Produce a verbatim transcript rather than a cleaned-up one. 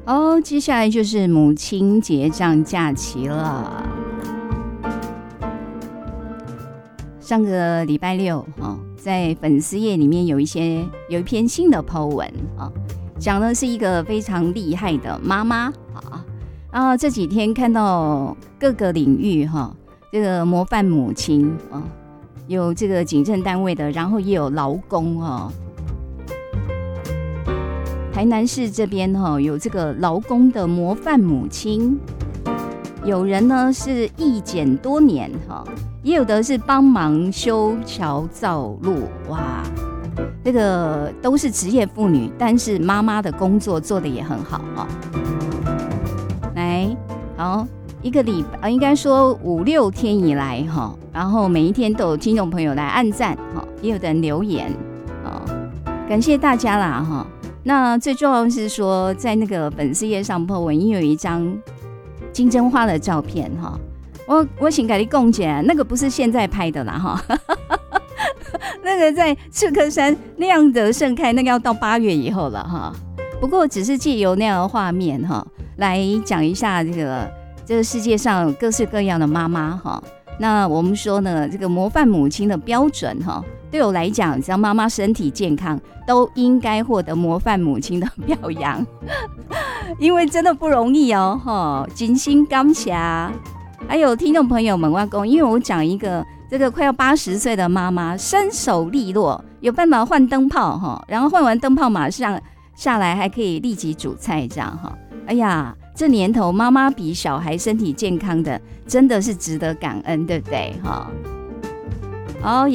哦，接下来就是母亲节这样假期了。上个礼拜六、哦、在粉丝页里面有一些有一篇新的 po 文、哦、讲的是一个非常厉害的妈妈、哦、然后这几天看到各个领域、哦、这个模范母亲、哦、有这个警政单位的，然后也有劳工、哦、台南市这边、哦、有这个劳工的模范母亲，有人呢是义检多年、哦，也有的是帮忙修桥造路，哇，这个都是职业妇女，但是妈妈的工作做得也很好、哦、来，好，一个礼拜，应该说五六天以来、哦、然后每一天都有听众朋友来按赞、哦、也有的人留言、哦、感谢大家啦、哦、那最重要的是说，在那个粉丝页上 po 文，因为有一张金针花的照片、哦，我我先跟你讲一下，那个不是现在拍的啦哈，那个在赤科山亮得盛开，那个要到八月以后了哈。不过只是借由那样的画面哈，来讲一下这个这个世界上各式各样的妈妈哈。那我们说呢，这个模范母亲的标准哈，对我来讲，只要妈妈身体健康，都应该获得模范母亲的表扬，因为真的不容易哦哈，真心感谢。还有听众朋友们，外公，因为我讲一个这个快要八十岁的妈妈，身手利落，有办法换灯泡哈，然后换完灯泡马上下来，还可以立即煮菜这样哈。哎呀，这年头妈妈比小孩身体健康的，真的是值得感恩，对不对哈？好。